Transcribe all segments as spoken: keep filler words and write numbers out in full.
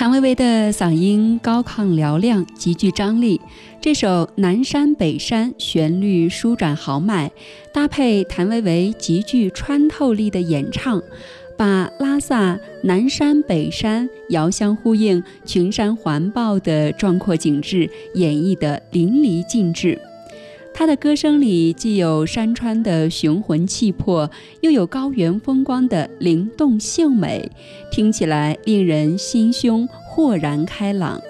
谭维维的嗓音高亢嘹亮，极具张力。这首《南山北山》旋律舒展豪迈，搭配谭维维极具穿透力的演唱，把拉萨南山北山遥相呼应、群山环抱的壮阔景致演绎得淋漓尽致。他的歌声里既有山川的雄浑气魄，又有高原风光的灵动秀美，听起来令人心胸豁然开朗。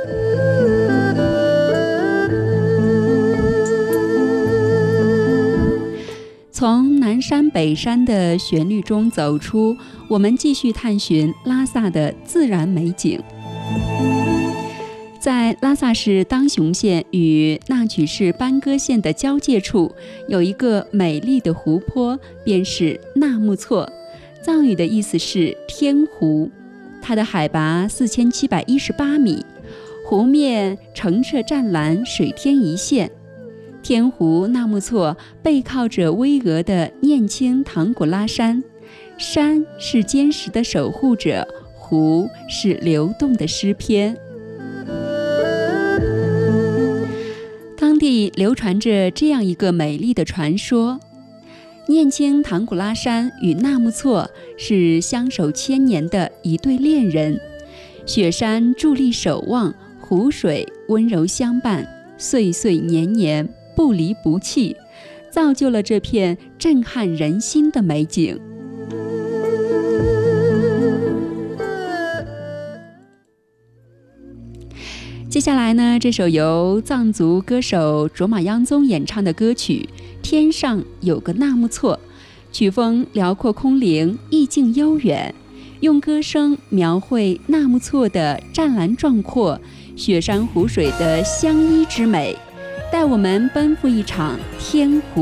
从南山北山的旋律中走出，我们继续探寻拉萨的自然美景。在拉萨市当雄县与那曲市班戈县的交界处，有一个美丽的湖泊，便是纳木错。藏语的意思是天湖，它的海拔四千七百一十八米，湖面澄澈湛蓝，水天一线。天湖纳木错背靠着巍峨的念青唐古拉山，山是坚实的守护者，湖是流动的诗篇。当地流传着这样一个美丽的传说：念青唐古拉山与纳木错是相守千年的一对恋人，雪山伫立守望，湖水温柔相伴，岁岁年年不离不弃，造就了这片震撼人心的美景。接下来呢，这首由藏族歌手卓玛央宗演唱的歌曲《天上有个纳木错》，曲风辽阔空灵，意境悠远，用歌声描绘纳木错的湛蓝壮阔，雪山湖水的相依之美，带我们奔赴一场天湖